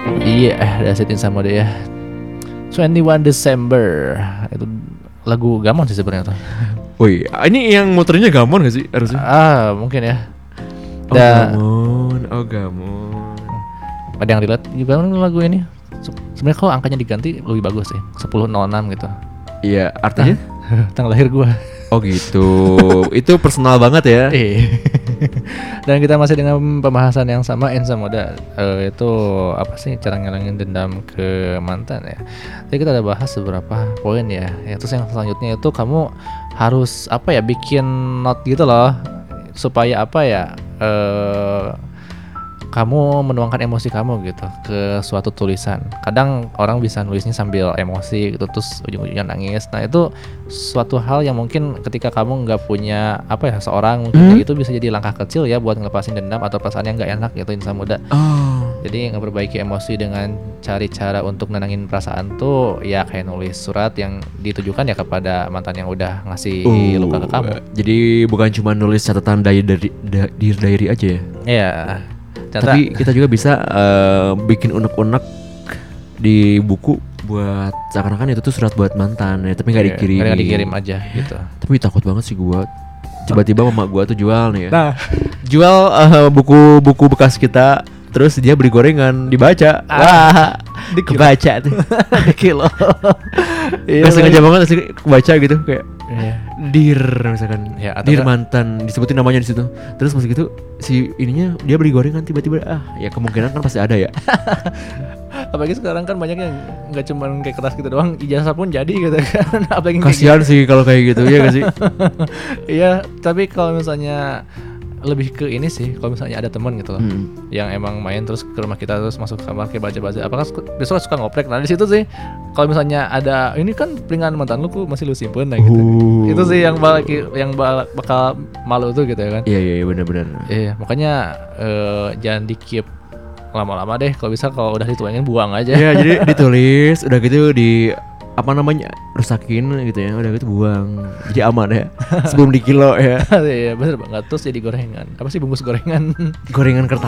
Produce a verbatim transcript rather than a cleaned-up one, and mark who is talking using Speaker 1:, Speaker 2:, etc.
Speaker 1: Iya, Dasetin sama dia. twenty one December itu lagu Gamon sih sebenarnya tuh.
Speaker 2: Woi, ini yang muternya Gamon gak sih harusnya?
Speaker 1: Ah, mungkin ya.
Speaker 2: Oh
Speaker 1: Da,
Speaker 2: Gamon, oh Gamon.
Speaker 1: ada yang relate juga kan lagu ini. Se- Sebenarnya kalau angkanya diganti lebih bagus sih. sepuluh nol enam gitu.
Speaker 2: Iya, artinya?
Speaker 1: Tanggal lahir gua.
Speaker 2: Oh gitu. Itu personal banget ya.
Speaker 1: Eh. Dan kita masih dengan pembahasan yang sama Ensa Moda. Eh, itu apa sih cara ngilangin dendam ke mantan ya. Jadi kita udah bahas beberapa poin ya. Ya, terus yang selanjutnya itu kamu harus apa ya bikin note gitu loh supaya apa ya eh kamu menuangkan emosi kamu gitu ke suatu tulisan. Kadang orang bisa nulisnya sambil emosi gitu terus ujung-ujungnya nangis. Nah itu suatu hal yang mungkin ketika kamu nggak punya apa ya seorang mungkin
Speaker 2: Hmm?
Speaker 1: itu bisa jadi langkah kecil ya buat ngelepasin dendam atau perasaan yang nggak enak gitu insan muda.
Speaker 2: Oh.
Speaker 1: Jadi ngeperbaiki emosi dengan cari cara untuk nenangin perasaan tuh ya kayak nulis surat yang ditujukan ya kepada mantan yang udah ngasih
Speaker 2: Uh,
Speaker 1: luka ke kamu.
Speaker 2: Jadi bukan cuma nulis catatan diary dari da- dear diary aja ya.
Speaker 1: Iya. Ternyata-
Speaker 2: Tapi kita juga bisa eh, bikin unek-unek di buku buat seakan-akan itu tuh surat buat mantan ya, tapi nggak
Speaker 1: iya,
Speaker 2: dikirim.
Speaker 1: nggak dikirim aja gitu.
Speaker 2: Tapi takut banget sih gua. Tiba-tiba mama gua tuh jual nih ya.
Speaker 1: Nah,
Speaker 2: Jual eh, buku-buku bekas kita, terus dia beli gorengan, dibaca.
Speaker 1: Ah,
Speaker 2: Wah,
Speaker 1: dikira.
Speaker 2: kebaca tuh.
Speaker 1: kilo. Iya,
Speaker 2: Gak sengaja banget sih kebaca gitu kayak
Speaker 1: Iya.
Speaker 2: Dir misalkan,
Speaker 1: Ya, atau
Speaker 2: Dir
Speaker 1: enggak-
Speaker 2: mantan disebutin namanya di situ. Terus pas gitu si ininya dia beli gorengan tiba-tiba ah ya kemungkinan kan pasti ada ya.
Speaker 1: Apalagi sekarang kan banyak yang nggak cuma kayak kertas gitu doang, ijazah pun jadi gitu kan. Apalagi kayak
Speaker 2: Kasihan sih kalau kayak gitu ya gak sih?
Speaker 1: gitu. Iya, tapi kalau misalnya lebih ke ini sih, kalau misalnya ada teman gitu loh,
Speaker 2: Hmm.
Speaker 1: yang emang main terus ke rumah kita terus masuk kamar kayak baca-baca, apakah suka, besok suka ngoprek. Nah di situ sih, kalau misalnya ada ini kan peringatan mantan lu kok masih lu simpen nah gitu.
Speaker 2: Uh.
Speaker 1: Itu sih yang bakal yang bakal, bakal malu tuh gitu ya kan.
Speaker 2: Iya iya iya, benar-benar.
Speaker 1: Iya, makanya eh, jangan di keep lama-lama deh. Kalau bisa kalau udah dituangin buang aja.
Speaker 2: Iya jadi ditulis udah gitu di apa namanya rusakin gitu ya udah gitu buang jadi aman ya sebelum di kilo ya
Speaker 1: Iya bener banget. Terus jadi gorengan. Apa sih bungkus gorengan?
Speaker 2: gorengan kertas.